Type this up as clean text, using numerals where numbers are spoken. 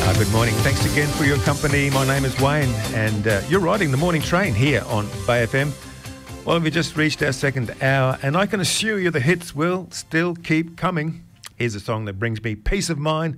Good morning. Thanks again for your company. My name is Wayne, and you're riding the morning train here on Bay FM. Well, we just reached our second hour, and I can assure you the hits will still keep coming. Here's a song that brings me peace of mind